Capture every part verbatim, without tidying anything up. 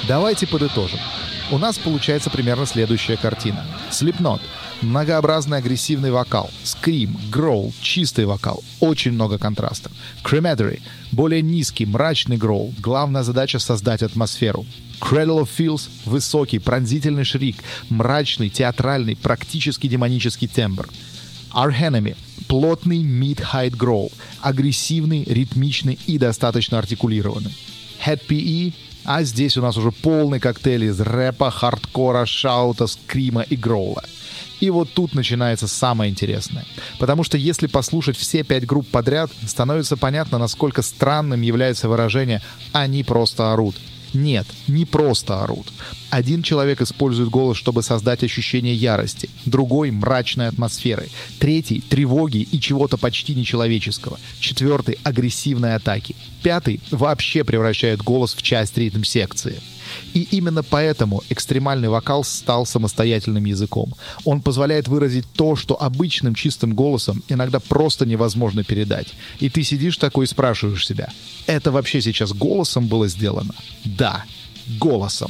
Давайте подытожим. У нас получается примерно следующая картина. Slipknot — многообразный агрессивный вокал. Scream, Growl — чистый вокал. Очень много контрастов. Crematory — более низкий, мрачный гроул. Главная задача — создать атмосферу. Cradle of Filth — высокий, пронзительный шрик. Мрачный, театральный, практически демонический тембр. Arch Enemy — плотный mid-height growl. Агрессивный, ритмичный и достаточно артикулированный. Hed пи и — а здесь у нас уже полный коктейль из рэпа, хардкора, шаута, скрима и гроула. И вот тут начинается самое интересное. Потому что если послушать все пять групп подряд, становится понятно, насколько странным является выражение «они просто орут». Нет, не просто орут. Один человек использует голос, чтобы создать ощущение ярости, другой — мрачной атмосферы, третий — тревоги и чего-то почти нечеловеческого, четвертый — агрессивной атаки, пятый вообще превращает голос в часть ритм-секции. И именно поэтому экстремальный вокал стал самостоятельным языком. Он позволяет выразить то, что обычным чистым голосом иногда просто невозможно передать. И ты сидишь такой и спрашиваешь себя: это вообще сейчас голосом было сделано? Да, голосом.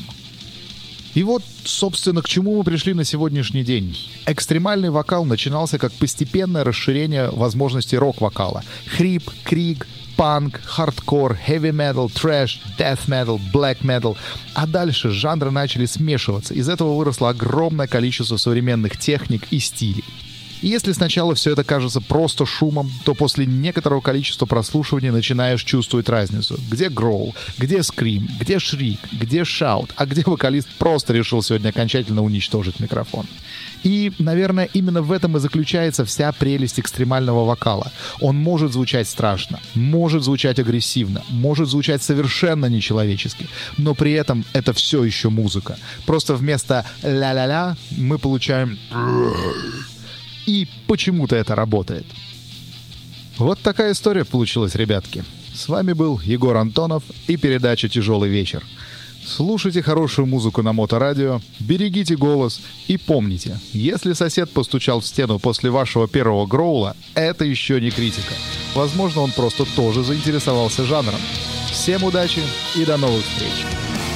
И вот, собственно, к чему мы пришли на сегодняшний день. Экстремальный вокал начинался как постепенное расширение возможностей рок-вокала. Хрип, крик, панк, хардкор, heavy metal, трэш, death metal, black metal. А дальше жанры начали смешиваться. Из этого выросло огромное количество современных техник и стилей. И если сначала все это кажется просто шумом, то после некоторого количества прослушивания начинаешь чувствовать разницу. Где гроул, где скрим, где шрик, где шаут, а где вокалист просто решил сегодня окончательно уничтожить микрофон. И, наверное, именно в этом и заключается вся прелесть экстремального вокала. Он может звучать страшно, может звучать агрессивно, может звучать совершенно нечеловечески, но при этом это все еще музыка. Просто вместо ля-ля-ля мы получаем... И почему-то это работает. Вот такая история получилась, ребятки. С вами был Егор Антонов и передача «Тяжелый вечер». Слушайте хорошую музыку на Моторадио, берегите голос и помните, если сосед постучал в стену после вашего первого гроула, это еще не критика. Возможно, он просто тоже заинтересовался жанром. Всем удачи и до новых встреч!